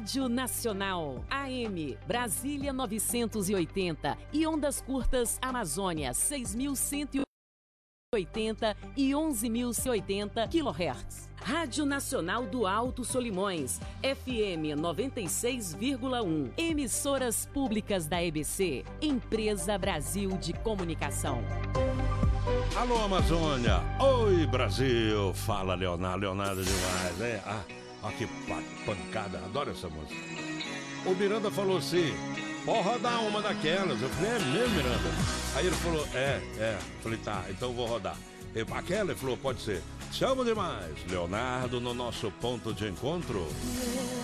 Rádio Nacional, AM, Brasília 980 e ondas curtas Amazônia 6.180 e 11.080 kHz. Rádio Nacional do Alto Solimões, FM 96,1. Emissoras públicas da EBC, Empresa Brasil de Comunicação. Alô, Amazônia. Oi, Brasil. Fala, Leonardo. Leonardo demais, né? Que pancada. Adoro essa música. O Miranda falou assim: pode rodar uma daquelas. Eu falei, é mesmo, Miranda? Aí ele falou, Eu falei, tá, então vou rodar. Aquela? Ele falou, pode ser. Chamo demais. Leonardo no nosso ponto de encontro.